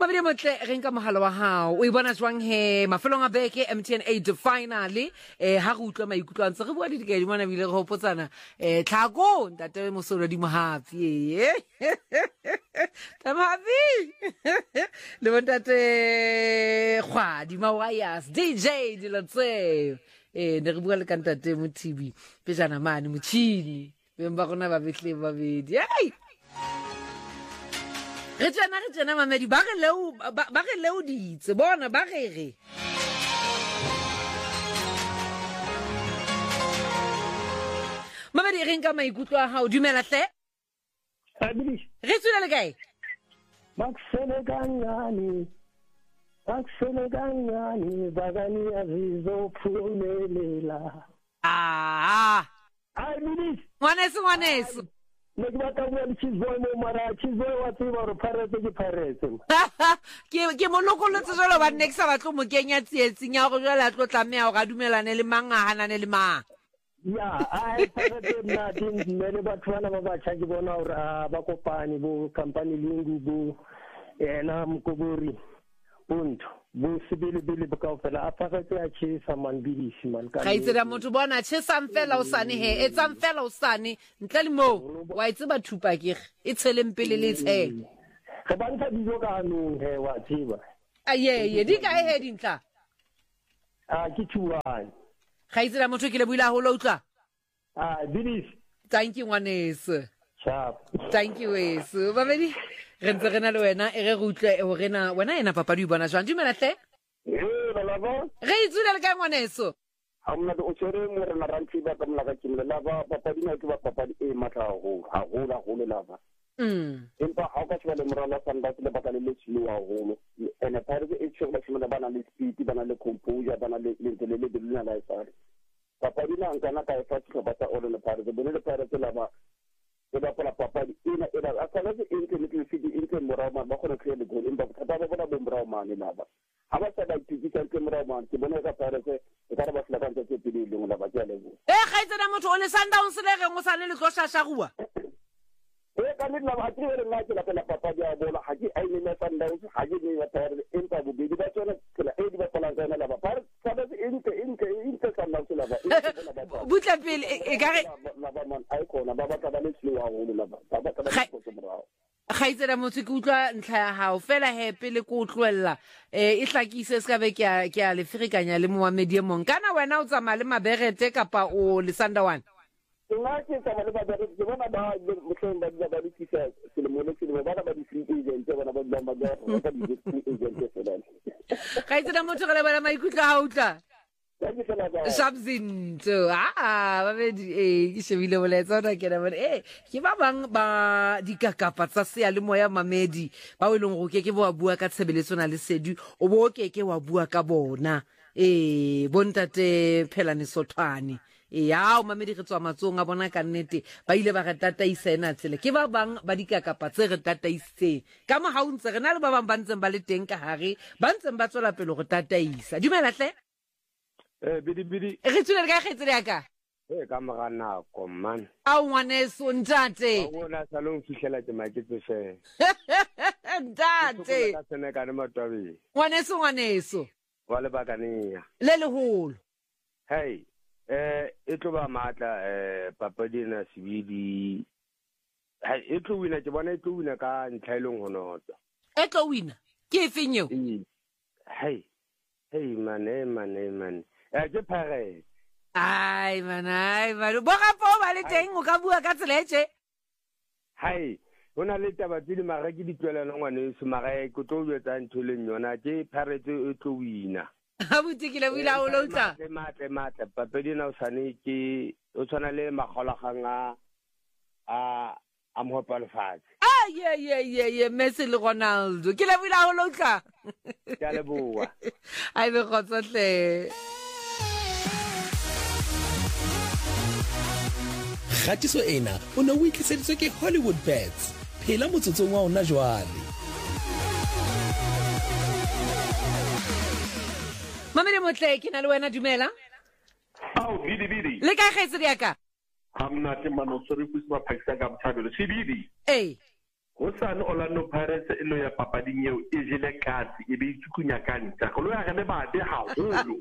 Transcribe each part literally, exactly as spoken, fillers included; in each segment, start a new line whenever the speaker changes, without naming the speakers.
Mabedi motle re nka mogala wa hao o ibona jwang he mafelong a beke M T N eight finally eh ha go utlwa maikutlo antse re bua le dikedi mona bile re hopotsana eh tlhako ntate mosolo di mohapi eh tamabi le bontate khwa di mawayas D J di lotse eh ne re bua le kantate mo T V pejana mane motšhini bemba gona ba betle ba bedi hey re tsena re tsena mamedi ba re leo ba re leo ditse bona ba re re mamedi re nka maikutlo a hao dumela hle re tsula le kae
Maxele kangani Maxele kangani bagani azizo phumelela
ah
ai mini
ngwaneso ngwaneso
ne ke batla go le tshizwe mo mara tshizwe wa tseba re paretse ke paretse
ke ke monokolotse jalo ba next ba tlo mo kenya tsietsing ya go jala tlo tlamea go ga dumelane le manga hanane le mang
ya ai paretse na din ne ba tswana ba ba tshaki bona ore ba kopane bo company lingu bo ena mkobori punto bo sibili bili ba fela aparetse a tshisa man bilisi man ka
ga itsela motho bona tshisa mfela o sane he etsa mfela o sane ntle le mo wa itse ba thupa ke e tshele mpele le tshele
ga ba ntse dijo ka anong he wa tsiba
aye ye di ka he dintla
a ke tsuwang
ga itsela motho ke le buila ho lo utla
a bilisi
thank you ngwaneso
sharp
thank you eso babedi re ntse re na le wena e re go utlwe ho rena wena ena papa di bona jwang dumela hle
eh la lava
re itsule le ka ngwaneso
amna o tsere mo re na rantsi ba ka mla ka kimle lava papa di na ke ba papa di e matla go ha go la go le lava
mm
empa ha ka tswela morala sanda le ba ka le letsilo wa go ene pare ke e tshola tshola bana le speed bana le composure bana le le le le le la isa papa di na ngana ka e fa tshola ba ta o le pare ke bone le pare ke lava e ba pala papa di ina e la akala ke inte le ke fidi inte morao ma ba khona create goal empa ka ba bona bo morao ma le lava ha ba sa da tikisa ke morao ma ke bona ka pare ke e ka ba sla ka ntse pele le ngala ba tla le go
e ga itse na motho o le Sundowns le re ngo sa le le tlo shashagua
e ka le la ba tire le nna ke la pela papa dia bola ha ke ai le Sundowns ha ke ne ya pare empa bo be di ba tsona ke la e di ba pala tsena la ba pare ka ba inte inte inte Sundowns la ba
butla pele e ka re
la ba man ai kona ba ba ka ba le tsilo wa go la ba ba ka ba le go morao
ga itse na motho ke utlwa ntlha ya hao fela hepe le go tlwella eh e hlakise se ka be ke a ke a le firikanya le moamedi mong kana wena o tsama le maberete kapa o le Sundawan
nna ke tsama le maberete ke bona ba motleng ba ba di tsisa se le mo le se le ba ba di free agent ba ba ba ba ba di free agent fela
ga itse na motho ga le bana maikutlo ha utla Shabzinto ah ba be eh ke shebile boletsa ona ke na bona eh ke ba bang ba dikakapa tsa se le moya mamedi ba o leng go ke ke bo bua ka tshebeletso na le sedu o bo ke ke wa bua ka bona eh bontate phela ne sothwane e ya o mamedi re tswa matsong a bona ka nnete ba ile ba re tataisa ena tsele ke ba bang ba dikakapa tse re tataise ka mo ha o ntse re na le ba bang ba ntseng ba le teng ka hare ba ntseng ba tswela pele go tataisa dumela hle
eh bidi bidi
re tsule ka khetse ya ka
eh ka mora nako man
a ngwaneso ntate
o bona salong fihlela ke maketse fe
ntate
ka tsena ka ne matwabi
ngwaneso ngwaneso
wa le baka nia
le le holo
hey eh e tlo ba matla eh papa dina sibidi hai e tlo wina ke bona e tlo wina ka ntlhailong honoto
e tlo wina ke efenyo
hey hey man eh man eh man eh ke pare
ai manai ba bo ga po ba le teng o ka bua ka tseletse
hai bona le taba tse di mara ke ditwelana ngwane se mara e go tlo yetsa ntholeng yona ke pare tse e tlo wina
ha butikile wila o lo tla
le mate mate papedi na o sane ke o tsana le magolagang a a amhopa le fatse
ah ye ye ye ye Messi le Ronaldo ke le wila o lo tla
ke le bua
ai be gotsotle
Gatiso ena o ne o itliseditswe ke Hollywood Bets. Phela motsotsong wa ona jwale.
Mamedi motle ke na le wena dumela.
Au bidi bidi.
Le ka kgetsi ya ka.
Amna ke mano sori ku ba phakisa ka mthabelo sibidi.
Eh.
o sane Orlando Pirates e lo ya papading eo e jele katsi e be itsukunya ka ntsha go lo ya gane ba de haholo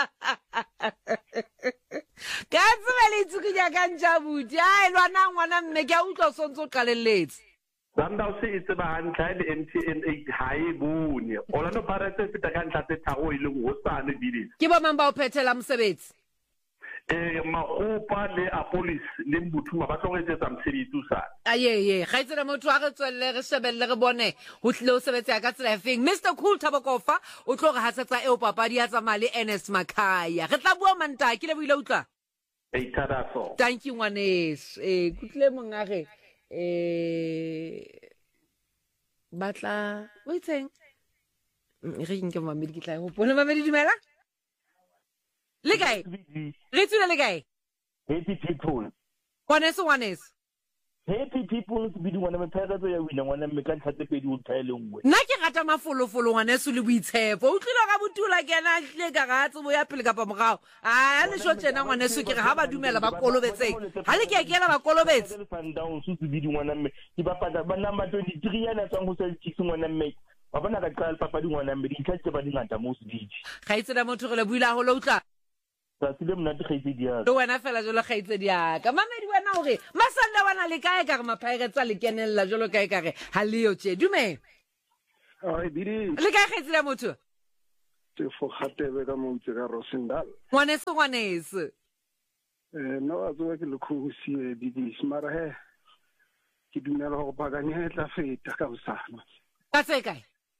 katsi ba le itsukunya ka ntsha buti ai lwana ngwana mme ke a utlwa sontso qalelletse
Sundowns e tseba hantle le M T N eight ha e bone Orlando Pirates e feta ka ntlha tse tharo e leng ho sane bidile
ke ba mang ba o phethela mosebetsi
eh magopa le Apolis le Mbuthuma ba tlo etsetsa mosebetsi sa
aye ye ga itsela motho a re tswelle re shebelle re bone ho tlile o sebetsa ka tsela efeng Mister Cool Tabokofa o tlo re hasetsa eo papadi ya tsamaya le Ernest Makhaya re tla bua manta ke le buile utla
e thadaso
thank you ngwanes eh kutle mongare eh batla o itseng re nke mamedi ke tla go bona mamedi dumela le kae re tsula le kae
Happy people
ngwanes ngwanes
happy people se bidi ngwana mphega tso ya wina ngwana mme ka tlhatse pedi o thaele ngwe
nna ke rata mafolofolo ngwaneso le boitshepo o tlile ka botula kena tle ka ga tsebo ya pele kapa mogao a le sho tsena ngwaneso ke re ha ba dumela ba kolobetseng ha le ke a kela ba kolobetse
Sundowns se bidi ngwana mme ke bapatsa ba number twenty-three yana tsang ho Celtics ngwana mme ba bona ka qala papadi ngwana mme di tlhatse ba dingata mo se bidi
ga itsela motho re le buila ho lo utla
sa sile mna di khaitse dia
lo wena fela jolo khaitse dia ka mamedi wena hore masalla wana le kae ka re maphaire tsa le kenella jolo kae ka re ha le yo tse dume
ai bidi
le kae khaitse la motho
te fo khatebe ka mo utse ka Rosendal
ngwaneso ngwaneso
eh no a zo ke le khusi e bidi smara he ke dumela go paganya tla feta ka usana
ka tse kae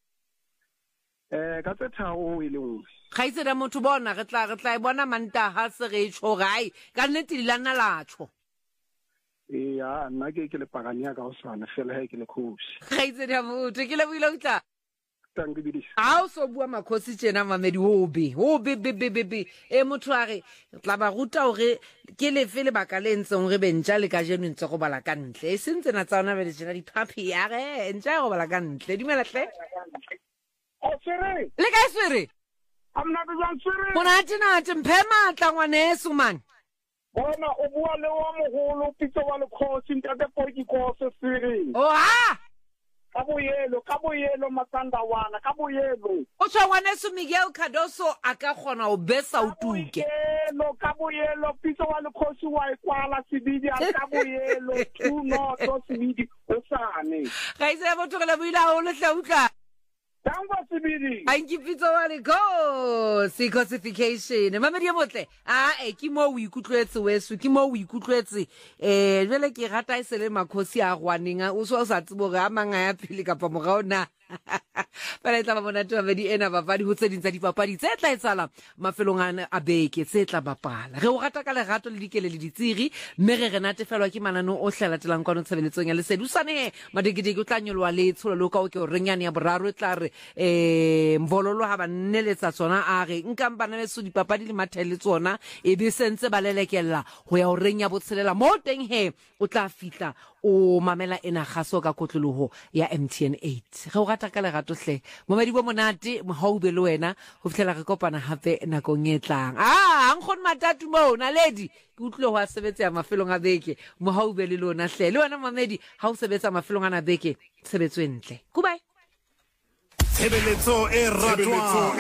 eh ka tse thao e le ngwe
ga itse da motho bona re tla re tla bona manta ha se re tsho gai ka nnete le lana la tsho
e ya nna ke ke le paganya ka usana fela he ke le khusi
ga itse da motho ke le buile utla
tang bidi
a o so bua makhosi tjena mamedi hobe hobe be be be e motho a re tla ba ruta hore ke le fele baka le ntseng re bentja le ka jeno ntse go bala ka ntle e sentse na tsana be le tjena di papi ya re ntse go bala ka ntle di melahle
o sere
le ka swere
amna be jang sere
bona tina tse mphema tla ngwaneso man
bona o bua le wa mogolo pitso wa le khosi ntate poki ko se sere
o ha
ka boyelo ka boyelo matanda wana ka boyelo
o tswa ngwaneso Miguel Cardoso a ka gona o besa o tuke
boyelo ka boyelo pitso wa le khosi wa ikwala sibidi a ka boyelo two no to sibidi o sane
ga ise motho re le buila o le tla utla
Tamba sibidi
Anki pitso wa le go si classification mamedi motle a e ke mo o ikutlwetse weso ke mo o ikutlwetse eh jele ke rata isele makhosi a gwaneng o so sa tsebo ga manga ya phile kapa mogaona pele tla ba bona twa di ena ba ba di ho tsedintsa di papadi tse tla etsala mafelong a beke tse tla bapala re o rata ka le rato le dikele le ditsiri mme re re natefelwa ke manano o hlalatelang kwano tshebeletsong ya lesedu sane madegedege o tla nyolwa le tsholo lo ka o ke o renyane ya boraro e tla re eh mbololo ha ba nneletsa tsona a re nkampana le so di papadi le mathele tsona e be sentse ba lelekella ho ya o renya botshelela mo teng he o tla fitla o mamela ena gaso ka kotloloho ya M T N eight ge o rata ka lerato hle momedi bo monate mohaube le wena ho fitlela re kopana hape nakong e tlang ah nkgon matatu mo na lady ke utlwe ho a sebetsa mafelong a beke mohaube le lona hle le wena momedi ha o sebetsa mafelong ana beke sebetso entle goodbye
Tshebeletso e ratwang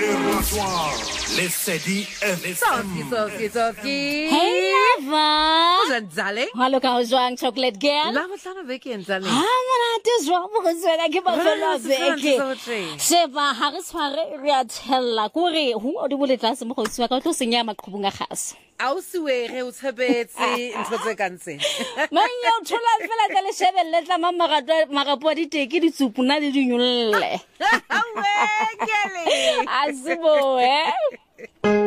le Sedi F M.
Soski soski soski
Hey lover.
Jan darling
Hallo ka jwang chocolate girl.
la botlana beke darling
Ha mona te jwa mo go tswela ke ba fela beke. Sheba ha re tshware re a tshella kore hu o di bole tlase mo go tswa ka tlo senya maqhubung a gase.
a o siwe ge o tshepetse ntho tse ka ntse
Manya o thola fela ka le shebelle tla mamarato marapo a diteki di tsupuna le di nyolle.
Awekele
Asibo eh